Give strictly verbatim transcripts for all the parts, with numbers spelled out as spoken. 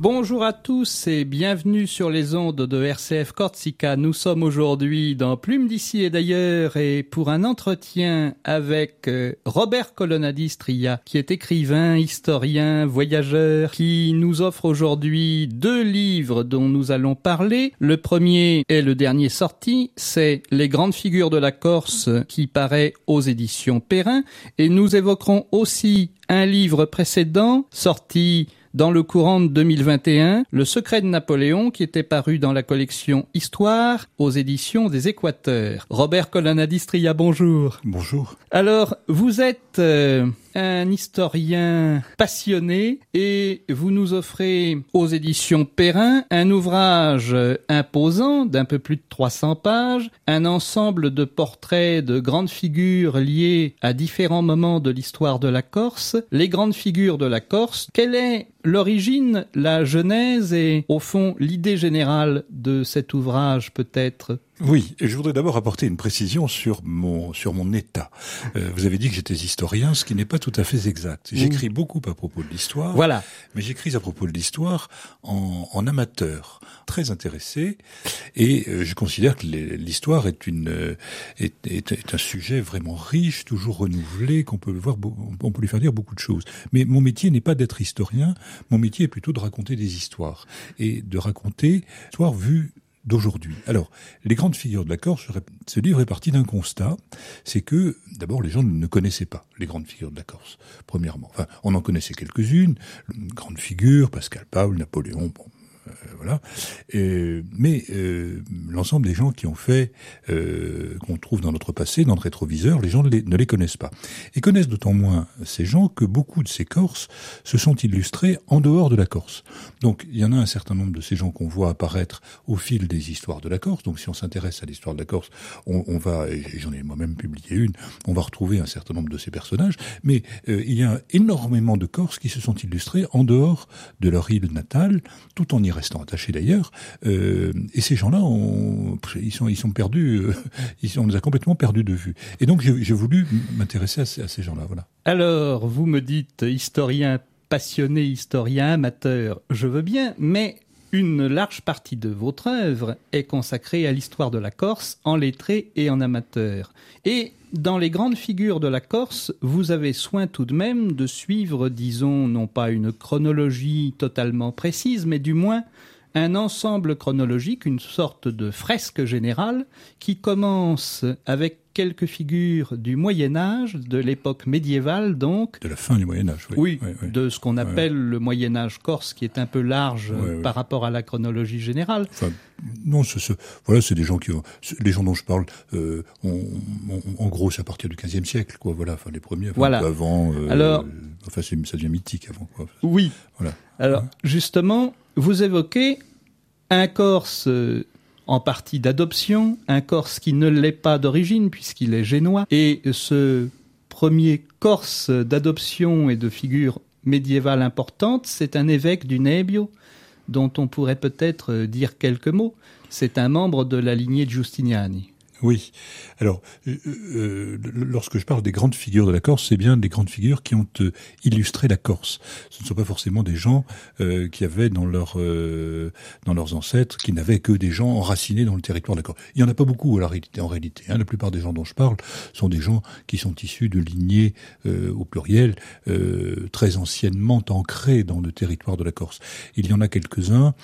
Bonjour à tous et bienvenue sur les ondes de R C F Corsica. Nous sommes aujourd'hui dans Plume d'ici et d'ailleurs et pour un entretien avec Robert Colonna-Distria, qui est écrivain, historien, voyageur, qui nous offre aujourd'hui deux livres dont nous allons parler. Le premier est le dernier sorti, c'est Les grandes figures de la Corse qui paraît aux éditions Perrin. Et nous évoquerons aussi un livre précédent sorti dans le courant de deux mille vingt et un, Le secret de Napoléon, qui était paru dans la collection Histoire aux éditions des Équateurs. Robert Colonna-Distria, bonjour. Bonjour. Alors, vous êtes euh, un historien passionné et vous nous offrez aux éditions Perrin un ouvrage imposant d'un peu plus de trois cents pages, un ensemble de portraits de grandes figures liées à différents moments de l'histoire de la Corse. Les grandes figures de la Corse, quelle est l'origine, la genèse et, au fond, l'idée générale de cet ouvrage, peut-être? Oui, et je voudrais d'abord apporter une précision sur mon sur mon état. Euh, vous avez dit que j'étais historien, ce qui n'est pas tout à fait exact. J'écris beaucoup à propos de l'histoire, voilà. Mais j'écris à propos de l'histoire en, en amateur, très intéressé, et euh, je considère que l'histoire est une euh, est, est, est un sujet vraiment riche, toujours renouvelé, qu'on peut voir, on peut lui faire dire beaucoup de choses. Mais mon métier n'est pas d'être historien, mon métier est plutôt de raconter des histoires et de raconter l'histoire vue d'aujourd'hui. Alors, les grandes figures de la Corse, ce livre est parti d'un constat, c'est que, d'abord, les gens ne connaissaient pas les grandes figures de la Corse, premièrement. Enfin, on en connaissait quelques-unes, grandes figures, Pascal Paul, Napoléon, bon, euh, voilà. Euh, mais euh, l'ensemble des gens qui ont fait, euh, qu'on trouve dans notre passé, dans le rétroviseur, les gens ne les, ne les connaissent pas. Et connaissent d'autant moins ces gens que beaucoup de ces Corses se sont illustrés en dehors de la Corse. Donc, il y en a un certain nombre de ces gens qu'on voit apparaître au fil des histoires de la Corse. Donc, si on s'intéresse à l'histoire de la Corse, on, on va, et j'en ai moi-même publié une, on va retrouver un certain nombre de ces personnages. Mais euh, il y a énormément de Corses qui se sont illustrés en dehors de leur île natale, tout en y restant attachés d'ailleurs. Euh, et ces gens-là, on, ils sont, ils sont perdus. Euh, ils, on les a complètement perdus de vue. Et donc, j'ai, j'ai voulu m'intéresser à ces, à ces gens-là. Voilà. Alors, vous me dites historien passionné, historien amateur, je veux bien, mais une large partie de votre œuvre est consacrée à l'histoire de la Corse en lettré et en amateur. Et dans les grandes figures de la Corse, vous avez soin tout de même de suivre, disons, non pas une chronologie totalement précise, mais du moins un ensemble chronologique, une sorte de fresque générale qui commence avec quelques figures du Moyen-Âge, de l'époque médiévale donc. De la fin du Moyen-Âge, oui. Oui, oui, oui. de ce qu'on appelle oui. le Moyen-Âge corse, qui est un peu large oui, oui. par rapport à la chronologie générale. Enfin, non, c'est, c'est, voilà, c'est des gens qui ont, les gens dont je parle, euh, on, on, en gros, c'est à partir du quinzième siècle, quoi, voilà, enfin, les premiers, enfin, voilà. un peu avant, euh, Alors, enfin, c'est, ça devient mythique avant, quoi. Oui. Voilà. Alors, ouais. justement, vous évoquez un Corse euh, en partie d'adoption, un Corse qui ne l'est pas d'origine puisqu'il est génois. Et ce premier Corse d'adoption et de figure médiévale importante, c'est un évêque du Nebbio dont on pourrait peut-être dire quelques mots. C'est un membre de la lignée de Giustiniani. Oui. Alors, euh, euh, lorsque je parle des grandes figures de la Corse, c'est bien des grandes figures qui ont euh, illustré la Corse. Ce ne sont pas forcément des gens euh, qui avaient dans leur euh, dans leurs ancêtres, qui n'avaient que des gens enracinés dans le territoire de la Corse. Il y en a pas beaucoup en réalité. En réalité, hein. La plupart des gens dont je parle sont des gens qui sont issus de lignées euh, au pluriel euh, très anciennement ancrées dans le territoire de la Corse. Il y en a quelques-uns,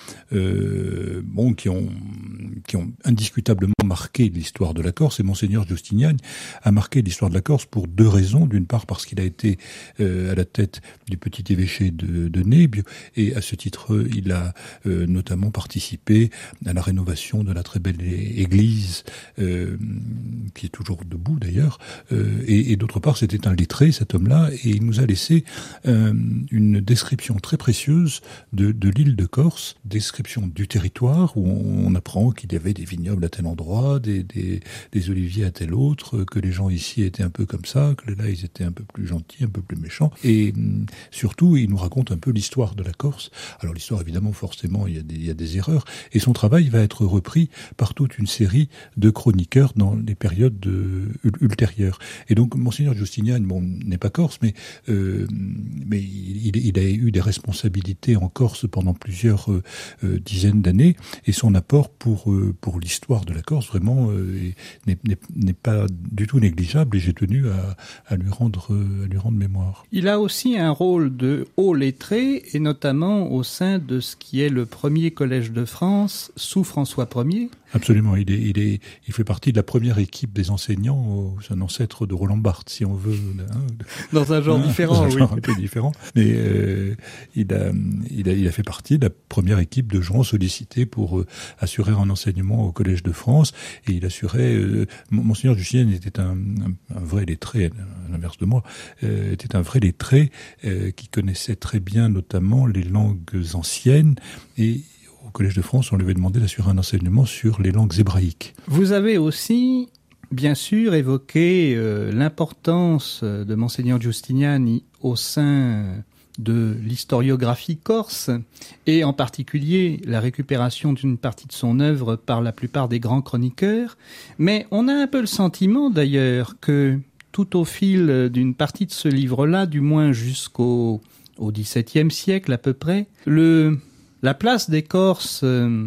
euh, bon, qui ont qui ont indiscutablement marqué l'histoire de la Corse, et Monseigneur Giustiniani a marqué l'histoire de la Corse pour deux raisons. D'une part parce qu'il a été euh, à la tête du petit évêché de, de Nebbio, et à ce titre il a euh, notamment participé à la rénovation de la très belle église euh, qui est toujours debout d'ailleurs, euh, et, et d'autre part c'était un lettré, cet homme-là, et il nous a laissé euh, une description très précieuse de, de l'île de Corse, description du territoire où on, on apprend qu'il y avait des vignobles à tel endroit, des, des des, des oliviers à tel autre, que les gens ici étaient un peu comme ça, que là ils étaient un peu plus gentils, un peu plus méchants. Et hum, surtout, il nous raconte un peu l'histoire de la Corse. Alors l'histoire, évidemment, forcément, il y a des, il y a des erreurs. Et son travail va être repris par toute une série de chroniqueurs dans les périodes de, ultérieures. Et donc, Monseigneur Giustinian, bon, n'est pas corse, mais, euh, mais il, il a eu des responsabilités en Corse pendant plusieurs euh, euh, dizaines d'années. Et son apport pour, euh, pour l'histoire de la Corse, vraiment, euh, n'est, n'est, n'est pas du tout négligeable. Et j'ai tenu à, à lui rendre, à lui rendre mémoire. Il a aussi un rôle de haut lettré, et notamment au sein de ce qui est le premier collège de France, sous François Ier. Absolument, il est, il est, il fait partie de la première équipe des enseignants, c'est un ancêtre de Roland Barthes, si on veut. Hein, dans un genre hein, différent, dans un oui. genre un peu différent. Mais euh, il a, il a, il a fait partie de la première équipe de gens sollicités pour euh, assurer un enseignement au Collège de France, et il assurait. Euh, Monseigneur Giustinian était un, un, un vrai lettré, à l'inverse de moi, euh, était un vrai lettré euh, qui connaissait très bien, notamment les langues anciennes et au Collège de France, on lui avait demandé d'assurer un enseignement sur les langues hébraïques. Vous avez aussi, bien sûr, évoqué euh, l'importance de Monseigneur Giustinian au sein de l'historiographie corse, et en particulier la récupération d'une partie de son œuvre par la plupart des grands chroniqueurs. Mais on a un peu le sentiment, d'ailleurs, que tout au fil d'une partie de ce livre-là, du moins jusqu'au au dix-septième siècle à peu près, le... la place des Corses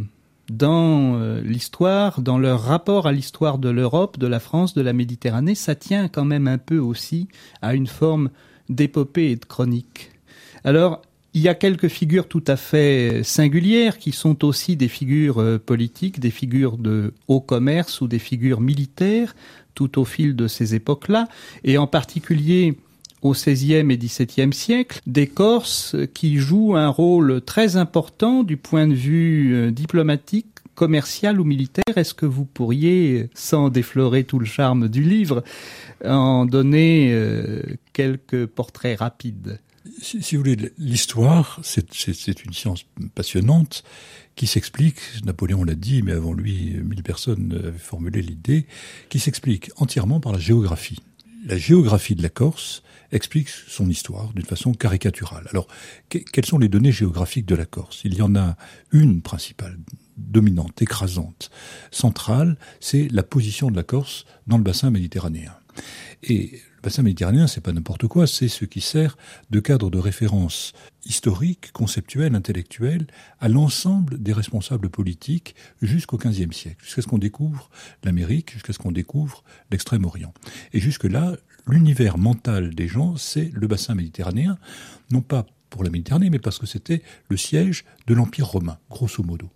dans l'histoire, dans leur rapport à l'histoire de l'Europe, de la France, de la Méditerranée, ça tient quand même un peu aussi à une forme d'épopée et de chronique. Alors, il y a quelques figures tout à fait singulières qui sont aussi des figures politiques, des figures de haut commerce ou des figures militaires tout au fil de ces époques-là, et en particulier au seizième et dix-septième siècle, des Corses qui jouent un rôle très important du point de vue diplomatique, commercial ou militaire. Est-ce que vous pourriez, sans déflorer tout le charme du livre, en donner euh, quelques portraits rapides ? Si, si vous voulez, l'histoire, c'est, c'est, c'est une science passionnante qui s'explique, Napoléon l'a dit, mais avant lui, mille personnes avaient formulé l'idée, qui s'explique entièrement par la géographie. La géographie de la Corse explique son histoire d'une façon caricaturale. Alors, que, quelles sont les données géographiques de la Corse ? Il y en a une principale, dominante, écrasante, centrale, c'est la position de la Corse dans le bassin méditerranéen. Et le bassin méditerranéen, c'est pas n'importe quoi, c'est ce qui sert de cadre de référence historique, conceptuel, intellectuel à l'ensemble des responsables politiques jusqu'au quinzième siècle, jusqu'à ce qu'on découvre l'Amérique, jusqu'à ce qu'on découvre l'Extrême-Orient. Et jusque-là, l'univers mental des gens, c'est le bassin méditerranéen, non pas pour la Méditerranée, mais parce que c'était le siège de l'Empire romain, grosso modo.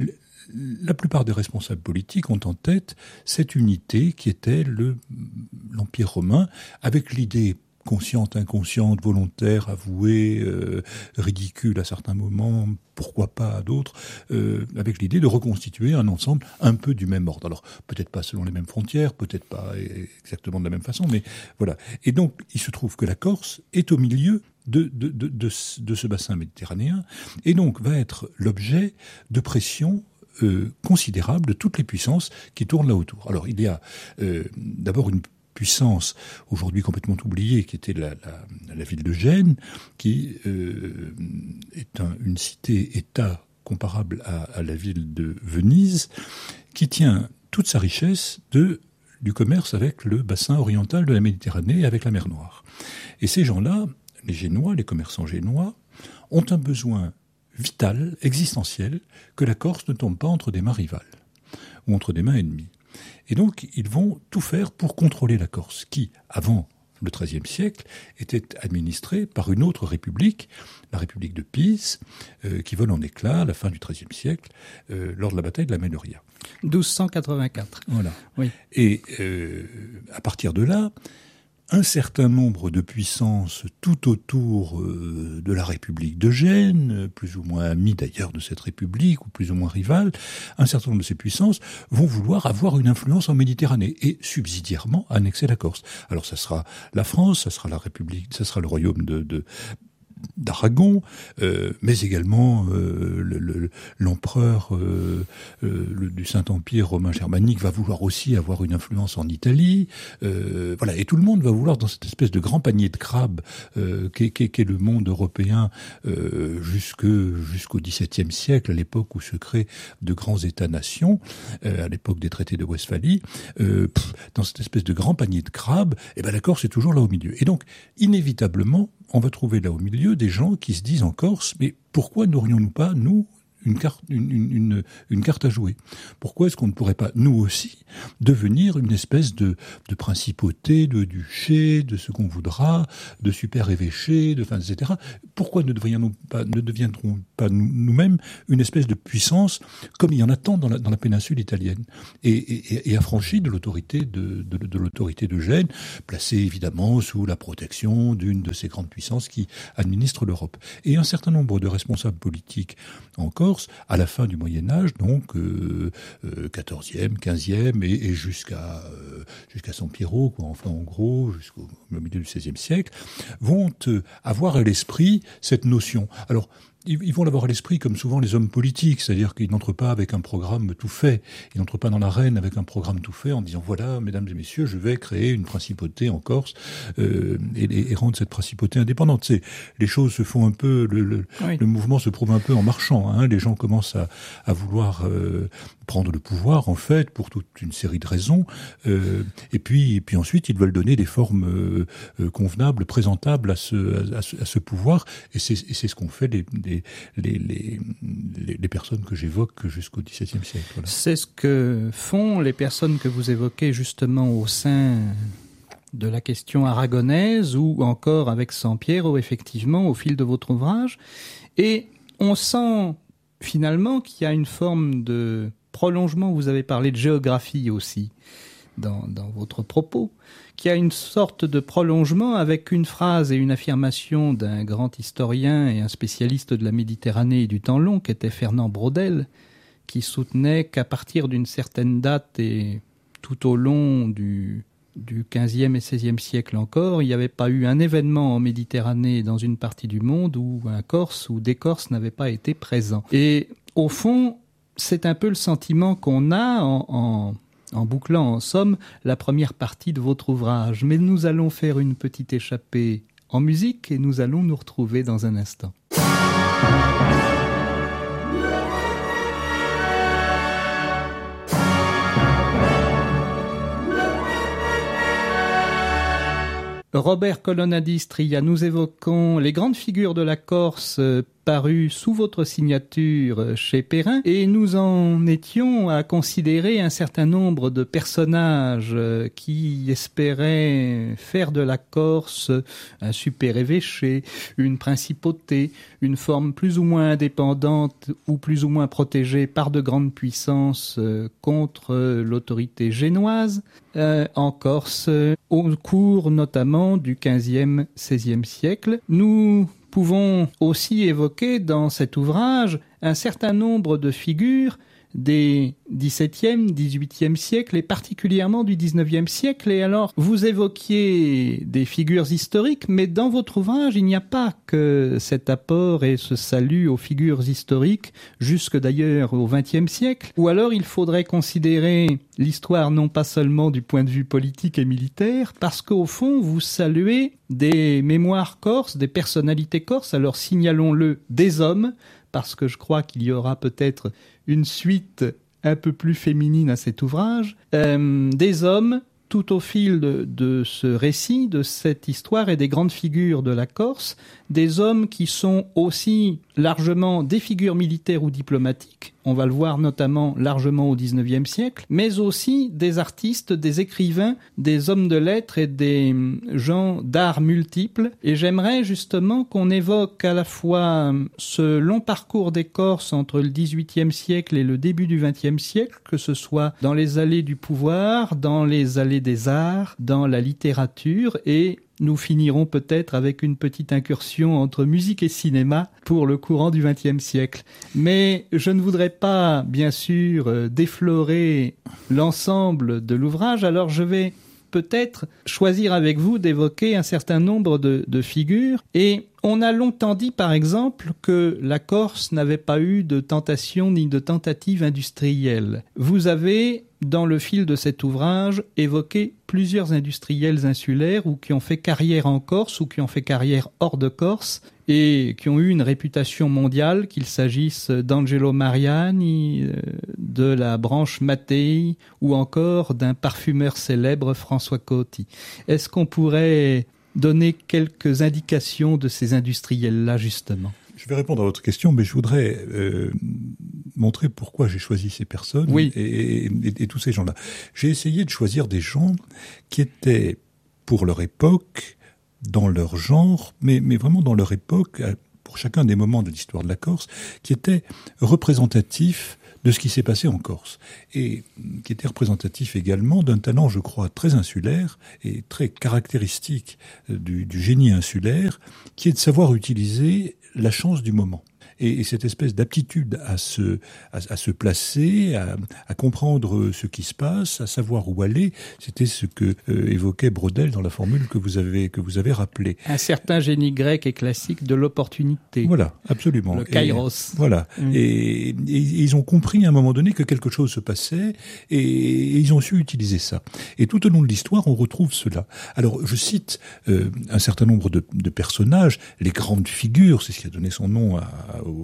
La plupart des responsables politiques ont en tête cette unité qui était le, l'Empire romain, avec l'idée consciente, inconsciente, volontaire, avouée, euh, ridicule à certains moments, pourquoi pas à d'autres, euh, avec l'idée de reconstituer un ensemble un peu du même ordre. Alors, peut-être pas selon les mêmes frontières, peut-être pas exactement de la même façon, mais voilà. Et donc, il se trouve que la Corse est au milieu de, de, de, de, de ce bassin méditerranéen, et donc va être l'objet de pressions Euh, considérable de toutes les puissances qui tournent là autour. Alors il y a euh, d'abord une puissance aujourd'hui complètement oubliée qui était la, la, la ville de Gênes, qui euh, est un, une cité-État comparable à, à la ville de Venise, qui tient toute sa richesse de, du commerce avec le bassin oriental de la Méditerranée et avec la mer Noire. Et ces gens-là, les Génois, les commerçants génois, ont un besoin vital, existentiel, que la Corse ne tombe pas entre des mains rivales ou entre des mains ennemies. Et donc, ils vont tout faire pour contrôler la Corse, qui, avant le treizième siècle, était administrée par une autre république, la république de Pise, euh, qui vole en éclats à la fin du treizième siècle, euh, lors de la bataille de la Meloria. douze cent quatre-vingt-quatre. Voilà. Oui. Et euh, à partir de là, un certain nombre de puissances tout autour euh, de la République de Gênes, plus ou moins amies d'ailleurs de cette République, ou plus ou moins rivales, un certain nombre de ces puissances vont vouloir avoir une influence en Méditerranée et subsidiairement annexer la Corse. Alors ça sera la France, ça sera la République, ça sera le royaume de, de d'Aragon, euh, mais également euh, le, le, l'empereur euh, euh, le, du Saint-Empire romain germanique va vouloir aussi avoir une influence en Italie. Euh, voilà, et tout le monde va vouloir, dans cette espèce de grand panier de crabes euh, qu'est, qu'est, qu'est le monde européen euh, jusque, jusqu'au dix-septième siècle, à l'époque où se créent de grands États-nations, euh, à l'époque des traités de Westphalie, euh, pff, dans cette espèce de grand panier de crabes, et ben la Corse est toujours là au milieu. Et donc, inévitablement, on va trouver là au milieu des gens qui se disent en Corse, mais pourquoi n'aurions-nous pas, nous, une carte, une, une, une carte à jouer? Pourquoi est-ce qu'on ne pourrait pas, nous aussi, devenir une espèce de, de principauté, de duché, de ce qu'on voudra, de super-évêché, de, enfin, et cetera. Pourquoi ne deviendrons pas, ne deviendrons pas nous, nous-mêmes une espèce de puissance, comme il y en a tant dans la, dans la péninsule italienne, et, et, et affranchie de l'autorité de, de, de l'autorité de Gênes, placée évidemment sous la protection d'une de ces grandes puissances qui administrent l'Europe. Et un certain nombre de responsables politiques en Corse, à la fin du Moyen-Âge, donc euh, euh, quatorzième, quinzième et, et jusqu'à euh, jusqu'à Sampiero, quoi, enfin en gros, jusqu'au milieu du seizième siècle, vont euh, avoir à l'esprit cette notion. Alors, ils vont l'avoir à l'esprit comme souvent les hommes politiques, c'est-à-dire qu'ils n'entrent pas avec un programme tout fait. Ils n'entrent pas dans l'arène avec un programme tout fait en disant « Voilà, mesdames et messieurs, je vais créer une principauté en Corse euh, et, et rendre cette principauté indépendante. » C'est, les choses se font un peu, le, le, oui. le mouvement se prouve un peu en marchant. Hein. Les gens commencent à, à vouloir euh, prendre le pouvoir, en fait, pour toute une série de raisons. Euh, et puis, et puis ensuite, ils veulent donner des formes euh, euh, convenables, présentables à ce, à, à ce, à ce pouvoir. Et c'est, et c'est ce qu'ont fait les, les Les, les, les, les personnes que j'évoque jusqu'au dix-septième siècle. Voilà. C'est ce que font les personnes que vous évoquez justement au sein de la question aragonaise ou encore avec Sampiero, effectivement, au fil de votre ouvrage. Et on sent finalement qu'il y a une forme de prolongement. Vous avez parlé de géographie aussi dans, dans votre propos, qu'il y a une sorte de prolongement avec une phrase et une affirmation d'un grand historien et un spécialiste de la Méditerranée et du temps long, qui était Fernand Braudel, qui soutenait qu'à partir d'une certaine date et tout au long du, du quinzième et seizième siècle encore, il n'y avait pas eu un événement en Méditerranée dans une partie du monde où un Corse ou des Corses n'avaient pas été présents. Et au fond, c'est un peu le sentiment qu'on a en... en en bouclant en somme la première partie de votre ouvrage. Mais nous allons faire une petite échappée en musique et nous allons nous retrouver dans un instant. Robert Colonna-di-Stria, nous évoquons les grandes figures de la Corse euh, parues sous votre signature chez Perrin, et nous en étions à considérer un certain nombre de personnages euh, qui espéraient faire de la Corse un super-évêché, une principauté, une forme plus ou moins indépendante ou plus ou moins protégée par de grandes puissances euh, contre euh, l'autorité génoise euh, en Corse, euh, au cours notamment du quinzième, seizième siècle. Nous pouvons aussi évoquer dans cet ouvrage un certain nombre de figures des dix-septième, dix-huitième siècle et particulièrement du dix-neuvième siècle. Et alors, vous évoquiez des figures historiques, mais dans votre ouvrage, il n'y a pas que cet apport et ce salut aux figures historiques, jusque d'ailleurs au vingtième siècle. Ou alors, il faudrait considérer l'histoire non pas seulement du point de vue politique et militaire, parce qu'au fond, vous saluez des mémoires corses, des personnalités corses, alors signalons-le, des hommes, parce que je crois qu'il y aura peut-être une suite un peu plus féminine à cet ouvrage, euh, des hommes, tout au fil de, de ce récit, de cette histoire et des grandes figures de la Corse, des hommes qui sont aussi largement des figures militaires ou diplomatiques, on va le voir notamment largement au dix-neuvième siècle, mais aussi des artistes, des écrivains, des hommes de lettres et des gens d'art multiples. Et j'aimerais justement qu'on évoque à la fois ce long parcours des Corses entre le dix-huitième siècle et le début du vingtième siècle, que ce soit dans les allées du pouvoir, dans les allées des arts, dans la littérature, et nous finirons peut-être avec une petite incursion entre musique et cinéma pour le courant du vingtième siècle. Mais je ne voudrais pas, bien sûr, déflorer l'ensemble de l'ouvrage, alors je vais peut-être choisir avec vous d'évoquer un certain nombre de, de figures. Et on a longtemps dit, par exemple, que la Corse n'avait pas eu de tentation ni de tentative industrielle. Vous avez, dans le fil de cet ouvrage, évoqué plusieurs industriels insulaires ou qui ont fait carrière en Corse ou qui ont fait carrière hors de Corse et qui ont eu une réputation mondiale, qu'il s'agisse d'Angelo Mariani, de la branche Mattei ou encore d'un parfumeur célèbre, François Coty. Est-ce qu'on pourrait donner quelques indications de ces industriels-là, justement ? Je vais répondre à votre question, mais je voudrais euh, montrer pourquoi j'ai choisi ces personnes oui. et, et, et tous ces gens-là. J'ai essayé de choisir des gens qui étaient, pour leur époque, dans leur genre, mais, mais vraiment dans leur époque, pour chacun des moments de l'histoire de la Corse, qui étaient représentatifs de ce qui s'est passé en Corse, et qui était représentatif également d'un talent, je crois, très insulaire et très caractéristique du, du génie insulaire, qui est de savoir utiliser la chance du moment. Et, et cette espèce d'aptitude à se, à, à se placer, à, à comprendre ce qui se passe, à savoir où aller, c'était ce que euh, évoquait Braudel dans la formule que vous avez que vous avez rappelée. Un certain génie grec et classique de l'opportunité. Voilà, absolument. Le kairos. Et, voilà. Mmh. Et, et, et ils ont compris à un moment donné que quelque chose se passait et, et ils ont su utiliser ça. Et tout au long de l'histoire, on retrouve cela. Alors, je cite euh, un certain nombre de, de personnages, les grandes figures, c'est ce qui a donné son nom à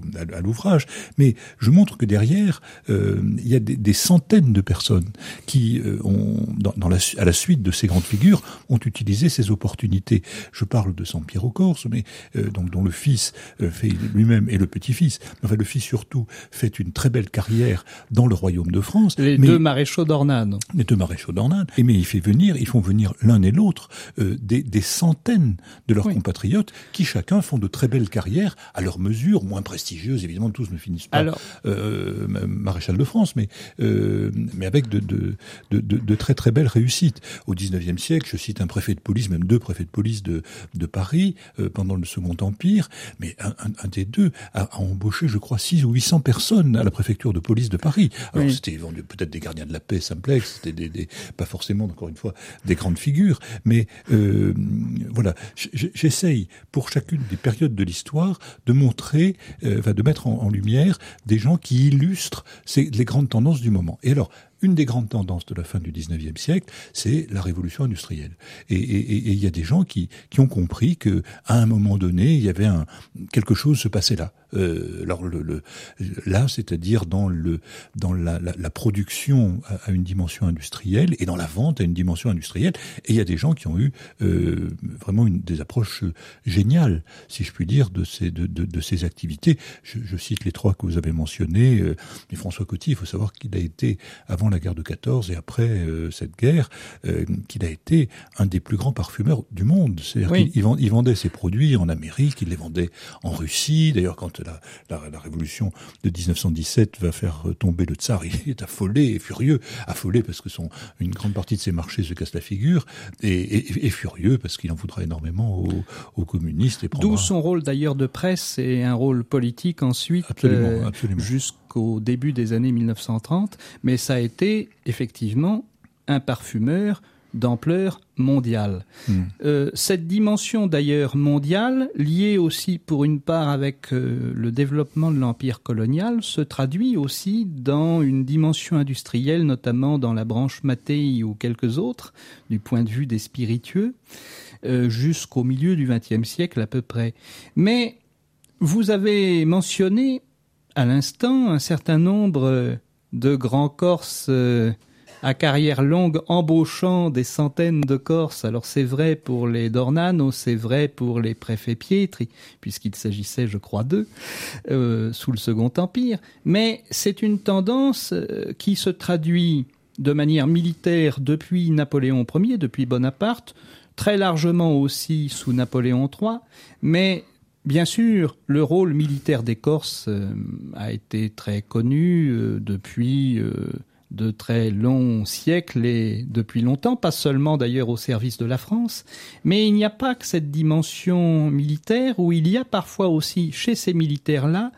à l'ouvrage, mais je montre que derrière, euh, il y a des, des centaines de personnes qui, euh, ont, dans, dans la, à la suite de ces grandes figures, ont utilisé ces opportunités. Je parle de Sampiero Corse, mais euh, donc dont le fils euh, fait lui-même et le petit-fils, enfin le fils surtout, fait une très belle carrière dans le royaume de France. Les mais, deux maréchaux d'Ornano. Les deux maréchaux d'Ornano. Et mais il fait venir, ils font venir l'un et l'autre euh, des, des centaines de leurs oui. compatriotes qui chacun font de très belles carrières à leur mesure, moins prestigieuses, évidemment, tous ne finissent pas Alors, euh, maréchal de France, mais euh, mais avec de, de de de très très belles réussites. Au dix-neuvième siècle, je cite un préfet de police, même deux préfets de police de de Paris euh, pendant le Second Empire, mais un, un, un des deux a, a embauché, je crois, six ou huit cents personnes à la préfecture de police de Paris. Alors oui. c'était peut-être des gardiens de la paix simplex, c'était des, des pas forcément, encore une fois, des grandes figures, mais euh, voilà, j'essaye pour chacune des périodes de l'histoire de montrer Euh, va de mettre en, en lumière des gens qui illustrent ces, les grandes tendances du moment. Et alors, une des grandes tendances de la fin du dix-neuvième siècle, c'est la révolution industrielle. Et il y a des gens qui, qui ont compris que à un moment donné, il y avait un, quelque chose se passait là. Euh, alors le, le, là, c'est-à-dire dans le dans la, la, la production à, à une dimension industrielle et dans la vente à une dimension industrielle. Et il y a des gens qui ont eu euh, vraiment une, des approches géniales, si je puis dire, de ces de, de, de ces activités. Je, je cite les trois que vous avez mentionnés. Euh, mais François Coty, il faut savoir qu'il a été avant la guerre de quatorze et après euh, cette guerre, euh, qu'il a été un des plus grands parfumeurs du monde. C'est-à-dire oui. qu'il il vendait ses produits en Amérique, il les vendait en Russie. D'ailleurs, quand la, la, la révolution de dix-neuf cent dix-sept va faire tomber le tsar, il est affolé et furieux. Affolé parce que son, une grande partie de ses marchés se casse la figure et, et, et furieux parce qu'il en voudra énormément aux, aux communistes. Et prendra... D'où son rôle d'ailleurs de presse et un rôle politique ensuite absolument, euh, absolument. jusqu'au début des années mille neuf cent trente. Mais ça a été effectivement un parfumeur d'ampleur mondiale. Mmh. Euh, cette dimension d'ailleurs mondiale, liée aussi pour une part avec euh, le développement de l'empire colonial, se traduit aussi dans une dimension industrielle, notamment dans la branche Mattei ou quelques autres, du point de vue des spiritueux, euh, jusqu'au milieu du vingtième siècle à peu près. Mais vous avez mentionné à l'instant un certain nombre de grands Corses euh, à carrière longue embauchant des centaines de Corses. Alors c'est vrai pour les d'Ornano, c'est vrai pour les préfets Pietri, puisqu'il s'agissait, je crois, d'eux, euh, sous le Second Empire. Mais c'est une tendance euh, qui se traduit de manière militaire depuis Napoléon Ier, depuis Bonaparte, très largement aussi sous Napoléon trois, mais bien sûr, le rôle militaire des Corses euh, a été très connu euh, depuis euh, de très longs siècles et depuis longtemps, pas seulement d'ailleurs au service de la France, mais il n'y a pas que cette dimension militaire où il y a parfois aussi chez ces militaires-là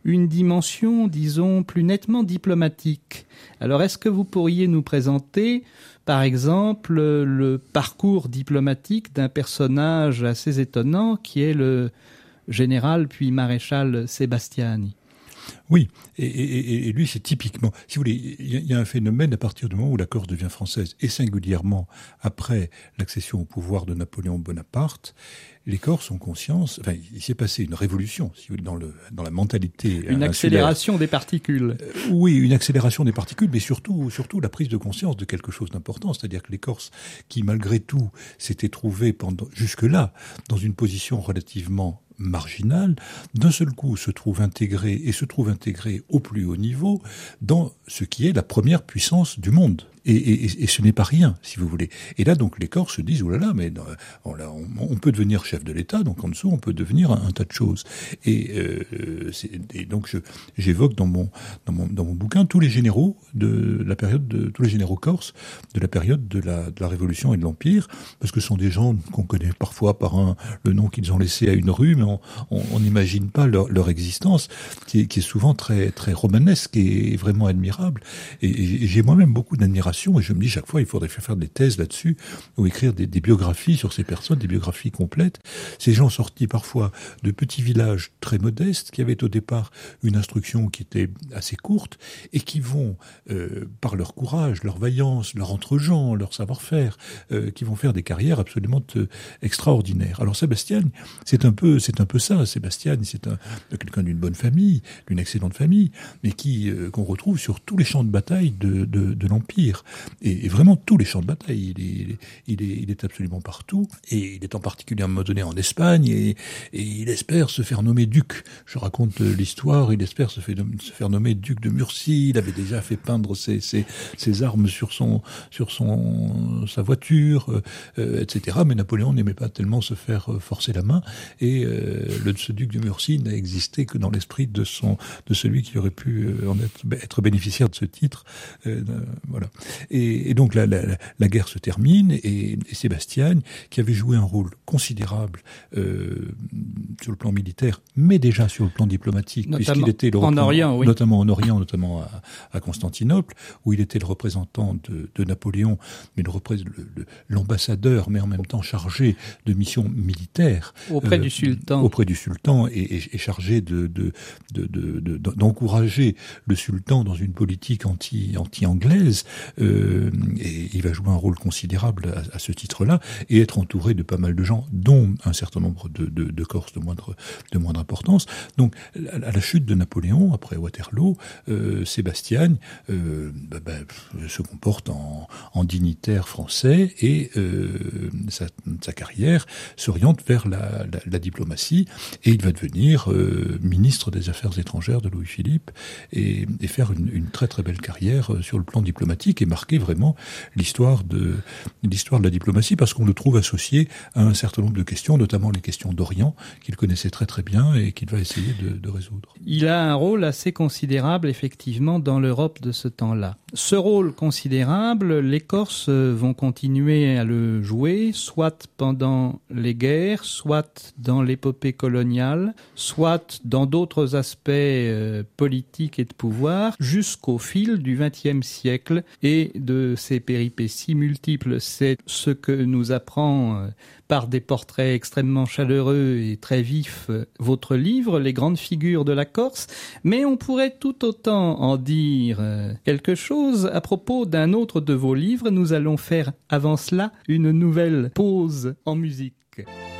une dimension, disons, plus nettement diplomatique. Alors, est-ce que vous pourriez nous présenter, par exemple, le parcours diplomatique d'un personnage assez étonnant qui est le général puis maréchal Sébastiani? Oui, et, et, et lui, c'est typiquement, si vous voulez, il y a un phénomène à partir du moment où la Corse devient française, et singulièrement après l'accession au pouvoir de Napoléon Bonaparte, les Corses ont conscience, enfin, il s'est passé une révolution, si vous voulez, dans, le, dans la mentalité. Une insulaire. Accélération des particules. Euh, oui, une accélération des particules, mais surtout, surtout la prise de conscience de quelque chose d'important, c'est-à-dire que les Corses, qui malgré tout s'étaient trouvés pendant, jusque-là dans une position relativement marginale, d'un seul coup se trouvent intégrés et se trouvent intégrés au plus haut niveau dans ce qui est la première puissance du monde. Et, et, et ce n'est pas rien, si vous voulez. Et là, donc, les Corses se disent, oh là là, mais on, on peut devenir chef de l'État, donc en dessous, on peut devenir un, un tas de choses. Et, euh, et donc, je, j'évoque dans mon, dans, mon, dans mon bouquin tous les généraux de la période, de, tous les généraux corses de la période de la, de la Révolution et de l'Empire, parce que ce sont des gens qu'on connaît parfois par un, le nom qu'ils ont laissé à une rue, mais on n'imagine pas leur, leur existence, qui est, qui est souvent très, très romanesque et vraiment admirable. Et, et j'ai moi-même beaucoup d'admiration. Et je me dis chaque fois, il faudrait faire des thèses là-dessus, ou écrire des, des biographies sur ces personnes, des biographies complètes. Ces gens sortis parfois de petits villages très modestes, qui avaient au départ une instruction qui était assez courte, et qui vont, euh, par leur courage, leur vaillance, leur entre-gens, leur savoir-faire, euh, qui vont faire des carrières absolument euh, extraordinaires. Alors Sébastien, c'est un peu, c'est un peu ça. Sébastien, c'est un, quelqu'un d'une bonne famille, d'une excellente famille, mais qui euh, qu'on retrouve sur tous les champs de bataille de, de, de l'Empire. Et, et vraiment tous les champs de bataille, il est, il, est, il est absolument partout, et il est en particulier à un moment donné en Espagne, et, et il espère se faire nommer duc. Je raconte l'histoire, il espère se, fait, se faire nommer duc de Murcie, il avait déjà fait peindre ses, ses, ses armes sur, son, sur son, sa voiture, euh, et cetera. Mais Napoléon n'aimait pas tellement se faire forcer la main, et euh, le, ce duc de Murcie n'a existé que dans l'esprit de, son, de celui qui aurait pu en être, être bénéficiaire de ce titre. Euh, voilà. Et, et donc la, la, la guerre se termine, et, et Sébastien, qui avait joué un rôle considérable euh, sur le plan militaire, mais déjà sur le plan diplomatique, notamment puisqu'il était le en Orient, oui. notamment en Orient, notamment à, à Constantinople, où il était le représentant de, de Napoléon, mais le, le, le, l'ambassadeur, mais en même temps chargé de missions militaires auprès euh, du sultan, auprès du sultan, et, et, et chargé de, de, de, de, de, d'encourager le sultan dans une politique anti, anti-anglaise. Euh, et il va jouer un rôle considérable à, à ce titre-là, et être entouré de pas mal de gens, dont un certain nombre de, de, de Corses de moindre, de moindre importance. Donc, à, à la chute de Napoléon, après Waterloo, euh, Sébastien euh, bah, bah, se comporte en, en dignitaire français, et euh, sa, sa carrière s'oriente vers la, la, la diplomatie, et il va devenir euh, ministre des Affaires étrangères de Louis-Philippe, et, et faire une, une très très belle carrière sur le plan diplomatique, et marquer vraiment l'histoire de l'histoire de la diplomatie, parce qu'on le trouve associé à un certain nombre de questions, notamment les questions d'Orient, qu'il connaissait très très bien et qu'il va essayer de, de résoudre. Il a un rôle assez considérable, effectivement, dans l'Europe de ce temps-là. Ce rôle considérable, les Corses vont continuer à le jouer, soit pendant les guerres, soit dans l'épopée coloniale, soit dans d'autres aspects euh, politiques et de pouvoir, jusqu'au fil du vingtième siècle et de ses péripéties multiples. C'est ce que nous apprend euh, par des portraits extrêmement chaleureux et très vifs euh, votre livre, Les grandes figures de la Corse, mais on pourrait tout autant en dire euh, quelque chose à propos d'un autre de vos livres. Nous allons faire avant cela une nouvelle pause en musique.